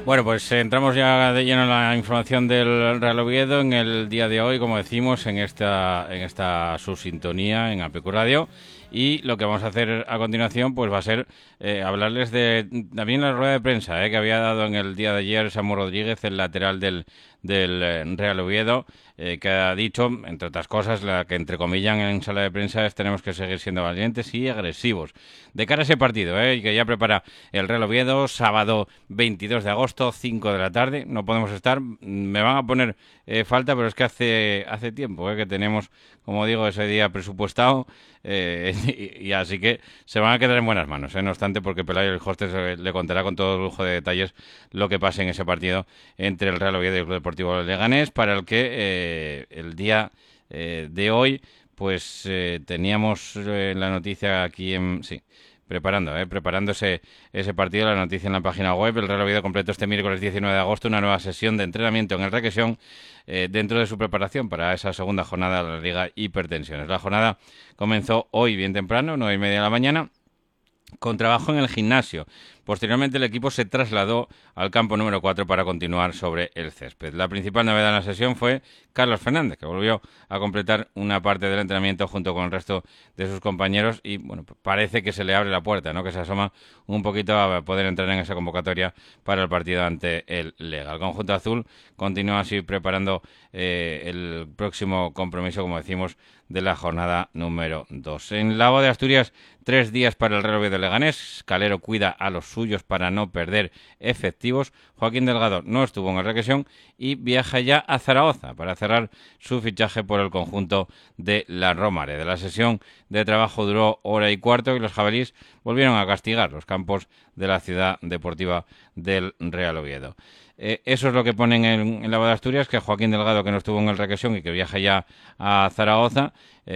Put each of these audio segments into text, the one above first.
Bueno, pues entramos ya de lleno en la información del Real Oviedo en el día de hoy, como decimos, en esta subsintonía en APQ Radio. Y lo que vamos a hacer a continuación pues va a ser hablarles de también la rueda de prensa que había dado en el día de ayer Samu Rodríguez, el lateral del Real Oviedo, que ha dicho, entre otras cosas, la que entrecomillan en sala de prensa es: tenemos que seguir siendo valientes y agresivos de cara a ese partido, y que ya prepara el Real Oviedo, sábado 22 de agosto, 5 de la tarde. No podemos estar, me van a poner falta, pero es que hace tiempo que tenemos, como digo, ese día presupuestado, y así que se van a quedar en buenas manos, no obstante, porque Pelayo el hostes le contará con todo lujo de detalles lo que pase en ese partido entre el Real Oviedo y el Club Deportivo Leganés, para el que el día de hoy pues teníamos la noticia aquí preparándose ese partido, la noticia en la página web. El Real Oviedo completó este miércoles 19 de agosto una nueva sesión de entrenamiento en el Requesión dentro de su preparación para esa segunda jornada de la Liga Hipertensiones. La jornada comenzó hoy bien temprano, 9:30 de la mañana, con trabajo en el gimnasio. Posteriormente el equipo se trasladó al campo número 4 para continuar sobre el césped. La principal novedad en la sesión fue Carlos Fernández, que volvió a completar una parte del entrenamiento junto con el resto de sus compañeros y bueno, parece que se le abre la puerta, que se asoma un poquito a poder entrar en esa convocatoria para el partido ante el Lega. El conjunto azul continúa así preparando el próximo compromiso, como decimos, de la jornada número 2. En Lago de Asturias, 3 días para el Real Oviedo Leganés. Calero cuida a los suyos para no perder efectivos. Joaquín Delgado no estuvo en el Requesión y viaja ya a Zaragoza para cerrar su fichaje por el conjunto de la Romare. De la sesión de trabajo duró 1:15 y los jabalíes volvieron a castigar los campos de la ciudad deportiva del Real Oviedo. Eso es lo que ponen en Lago de Asturias, que Joaquín Delgado, que no estuvo en el Requesión y que viaja ya a Zaragoza,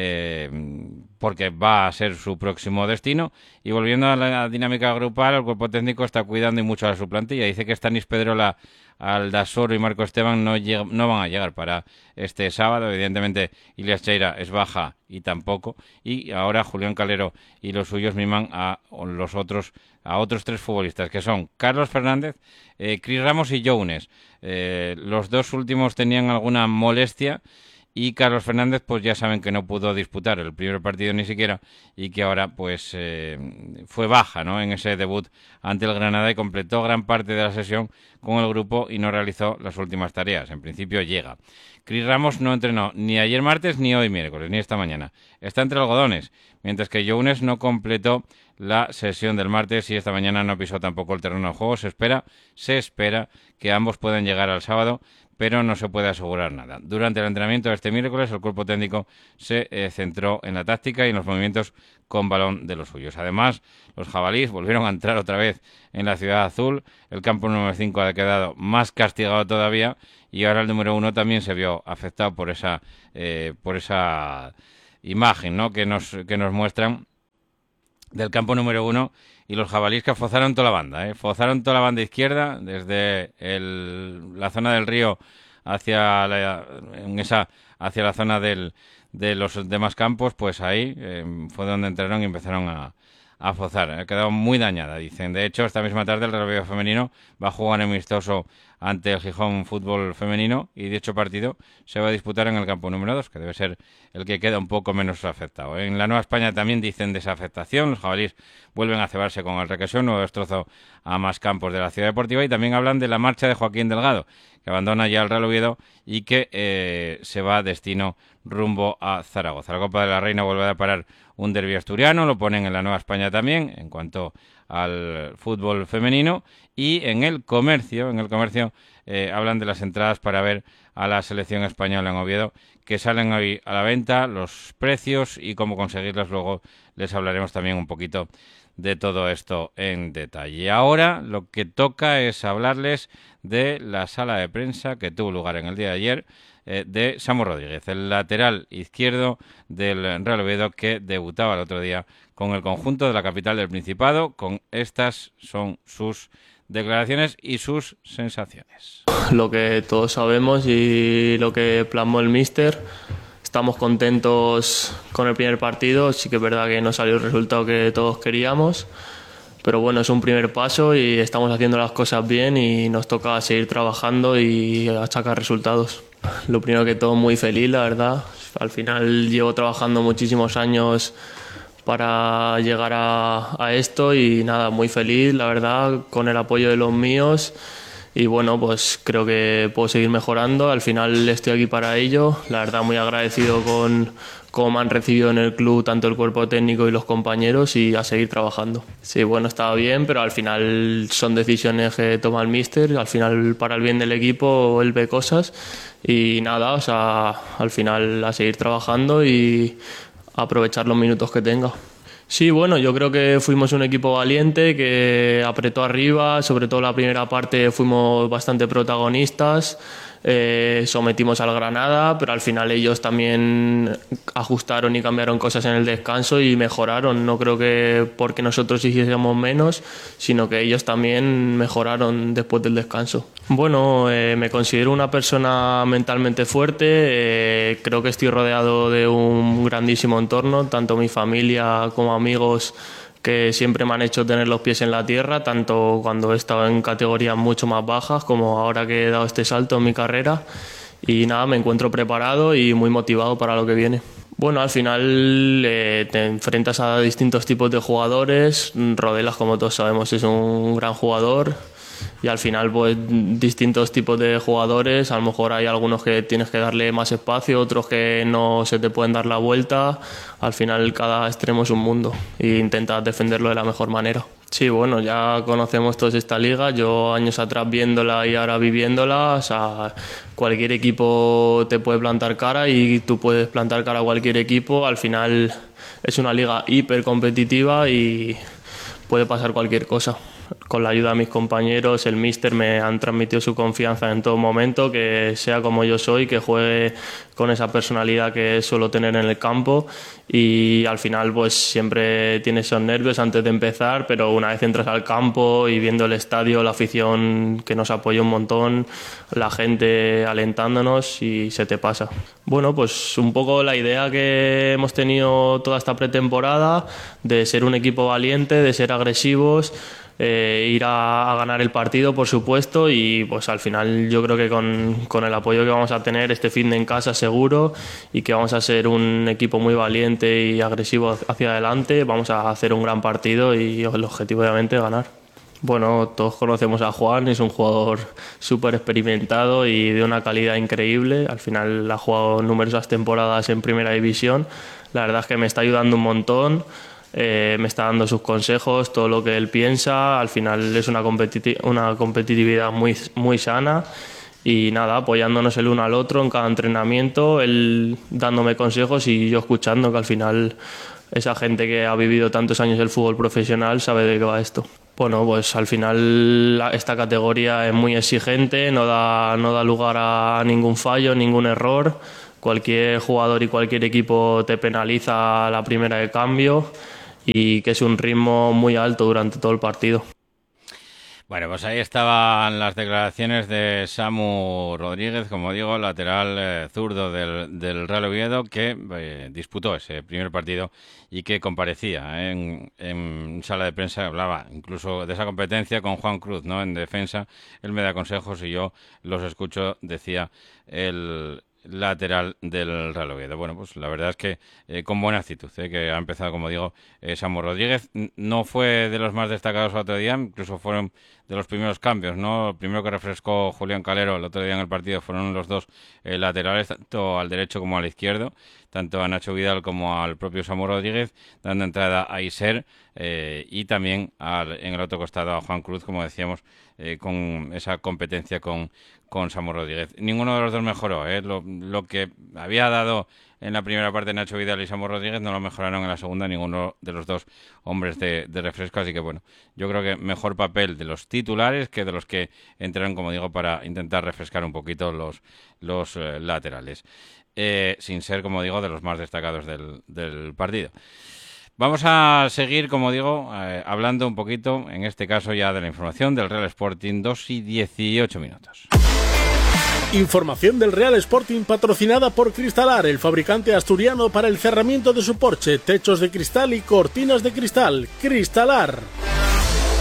porque va a ser su próximo destino. Y volviendo a la dinámica grupal, el cuerpo técnico está cuidando y mucho a su plantilla. Dice que Stanis Pedrola, Aldasoro y Marco Esteban no van a llegar para este sábado. Evidentemente Ilias Cheira es baja y tampoco, y ahora Julián Calero y los suyos miman a otros 3 futbolistas, que son Carlos Fernández, Cris Ramos y Jounes. Los 2 últimos tenían alguna molestia y Carlos Fernández pues ya saben que no pudo disputar el primer partido ni siquiera, y que ahora pues fue baja en ese debut ante el Granada, y completó gran parte de la sesión con el grupo y no realizó las últimas tareas. En principio llega. Cris Ramos no entrenó ni ayer martes, ni hoy miércoles, ni esta mañana. Está entre algodones, mientras que Jounes no completó la sesión del martes y esta mañana no pisó tampoco el terreno de juego. Se espera que ambos puedan llegar al sábado, pero no se puede asegurar nada. Durante el entrenamiento de este miércoles, el cuerpo técnico se centró en la táctica y en los movimientos con balón de los suyos. Además, los jabalíes volvieron a entrar otra vez en la ciudad azul. El campo número 5 ha quedado más castigado todavía, y ahora el número 1 también se vio afectado por esa imagen que nos muestran del campo número 1, y los jabalíes que fozaron toda la banda, fozaron toda la banda izquierda, desde la zona del río hacia la zona de los demás campos. Pues ahí fue donde entraron y empezaron a fozar. Ha quedado muy dañada, dicen. De hecho, esta misma tarde el Real Oviedo femenino va a jugar amistoso ante el Gijón Fútbol Femenino, y dicho partido se va a disputar en el campo número 2, que debe ser el que queda un poco menos afectado. En la Nueva España también dicen desafectación. Los jabalíes vuelven a cebarse con el Requesión, nuevo destrozo a más campos de la ciudad deportiva, y también hablan de la marcha de Joaquín Delgado, que abandona ya el Real Oviedo y que se va a destino rumbo a Zaragoza. La Copa de la Reina vuelve a parar un derbi asturiano, lo ponen en la Nueva España también, en cuanto al fútbol femenino. Y en el comercio hablan de las entradas para ver a la selección española en Oviedo, que salen hoy a la venta, los precios y cómo conseguirlas. Luego les hablaremos también un poquito de todo esto en detalle. Ahora lo que toca es hablarles de la sala de prensa que tuvo lugar en el día de ayer, de Samu Rodríguez, el lateral izquierdo del Real Oviedo, que debutaba el otro día con el conjunto de la capital del Principado. Con estas son sus declaraciones y sus sensaciones. Lo que todos sabemos y lo que plasmó el míster. Estamos contentos con el primer partido. Sí que es verdad que no salió el resultado que todos queríamos, pero bueno, es un primer paso y estamos haciendo las cosas bien y nos toca seguir trabajando y sacar resultados. Lo primero que todo, muy feliz, la verdad. Al final llevo trabajando muchísimos años para llegar a esto y nada, muy feliz, la verdad, con el apoyo de los míos. Y bueno, pues creo que puedo seguir mejorando. Al final estoy aquí para ello. La verdad, muy agradecido con cómo me han recibido en el club, tanto el cuerpo técnico y los compañeros, y a seguir trabajando. Sí, bueno, estaba bien, pero al final son decisiones que toma el míster. Al final, para el bien del equipo, él ve cosas. Y nada, o sea, al final a seguir trabajando y aprovechar los minutos que tenga. Sí, bueno, yo creo que fuimos un equipo valiente que apretó arriba, sobre todo la primera parte fuimos bastante protagonistas, sometimos al Granada, pero al final ellos también ajustaron y cambiaron cosas en el descanso y mejoraron. No creo que porque nosotros hiciésemos menos, sino que ellos también mejoraron después del descanso. Bueno, me considero una persona mentalmente fuerte, creo que estoy rodeado de un grandísimo entorno, tanto mi familia como amigos que siempre me han hecho tener los pies en la tierra, tanto cuando he estado en categorías mucho más bajas como ahora que he dado este salto en mi carrera. Y nada, me encuentro preparado y muy motivado para lo que viene. Bueno, al final te enfrentas a distintos tipos de jugadores. Rodelas, como todos sabemos, es un gran jugador. Y al final, pues, distintos tipos de jugadores. A lo mejor hay algunos que tienes que darle más espacio, otros que no se te pueden dar la vuelta. Al final, cada extremo es un mundo e intentas defenderlo de la mejor manera. Sí, bueno, ya conocemos todos esta liga. Yo años atrás viéndola y ahora viviéndola. O sea, cualquier equipo te puede plantar cara y tú puedes plantar cara a cualquier equipo. Al final es una liga hiper competitiva y puede pasar cualquier cosa. Con la ayuda de mis compañeros, el míster me han transmitido su confianza en todo momento, que sea como yo soy, que juegue con esa personalidad que suelo tener en el campo, y al final pues siempre tienes esos nervios antes de empezar, pero una vez entras al campo y viendo el estadio, la afición que nos apoya un montón, la gente alentándonos, y se te pasa. Bueno, pues un poco la idea que hemos tenido toda esta pretemporada, de ser un equipo valiente, de ser agresivos, ir a ganar el partido, por supuesto, y pues al final yo creo que con el apoyo que vamos a tener este fin de en casa seguro, y que vamos a ser un equipo muy valiente y agresivo hacia adelante, vamos a hacer un gran partido y el objetivo obviamente es ganar. Bueno, todos conocemos a Juan, es un jugador súper experimentado y de una calidad increíble. Al final ha jugado numerosas temporadas en Primera División. La verdad es que me está ayudando un montón. Me está dando sus consejos, todo lo que él piensa. Al final es una competitividad muy sana, y nada, apoyándonos el uno al otro en cada entrenamiento, él dándome consejos y yo escuchando, que al final esa gente que ha vivido tantos años el fútbol profesional sabe de qué va esto. Bueno, pues al final esta categoría es muy exigente, no da lugar a ningún fallo, ningún error. Cualquier jugador y cualquier equipo te penaliza a la primera de cambio, y que es un ritmo muy alto durante todo el partido. Bueno, pues ahí estaban las declaraciones de Samu Rodríguez, como digo, lateral zurdo del Real Oviedo, que disputó ese primer partido y que comparecía en sala de prensa. Hablaba incluso de esa competencia con Juan Cruz, ¿no? En defensa, él me da consejos y yo los escucho, decía el lateral del Real Oviedo. Bueno, pues la verdad es que con buena actitud, que ha empezado, como digo, Samu Rodríguez. No fue de los más destacados el otro día, incluso fueron de los primeros cambios, ¿no? El primero que refrescó Julián Calero el otro día en el partido fueron los dos laterales, tanto al derecho como al izquierdo, tanto a Nacho Vidal como al propio Samu Rodríguez, dando entrada a Iser y también en el otro costado a Juan Cruz, como decíamos, con esa competencia con Samu Rodríguez. Ninguno de los dos mejoró, lo que había dado en la primera parte Nacho Vidal y Samu Rodríguez no lo mejoraron en la segunda, ninguno de los dos hombres de refresco, así que bueno, yo creo que mejor papel de los titulares que de los que entraron, como digo, para intentar refrescar un poquito los laterales, sin ser, como digo, de los más destacados del partido. Vamos a seguir, como digo, hablando un poquito, en este caso ya de la información del Real Sporting, 2:18. Información del Real Sporting patrocinada por Cristalar, el fabricante asturiano para el cerramiento de su porche, techos de cristal y cortinas de cristal. Cristalar.